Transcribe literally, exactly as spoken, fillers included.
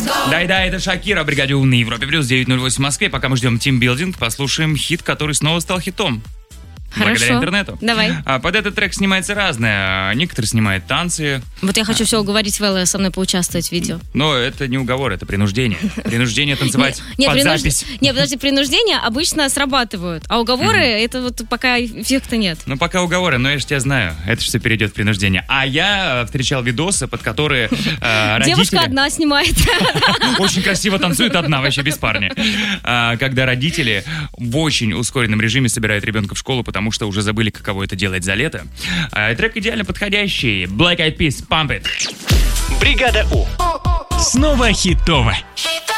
Да-да, это Шакира, бригаде У на Европе плюс девять ноль восемь в Москве. Пока мы ждем тимбилдинг, послушаем хит, который снова стал хитом. Хорошо. Благодаря интернету. Давай. А, под этот трек снимается разное. Некоторые снимают танцы. Вот я хочу все уговорить Вэлла со мной поучаствовать в видео. Но это не уговор, это принуждение. Принуждение танцевать не, под принуж... запись. Не, подожди, принуждения обычно срабатывают, а уговоры, mm-hmm. это вот пока эффекта нет. Ну, пока уговоры, но я же тебя знаю, это все перейдет в принуждение. А я встречал видосы, под которые э, родители... Девушка одна снимает. Очень красиво танцует одна, вообще без парня. Когда родители в очень ускоренном режиме собирают ребенка в школу, потому что уже забыли, каково это делать за лето. Трек идеально подходящий. Black Eyed Peas, Pump It. Бригада У. Снова хитово.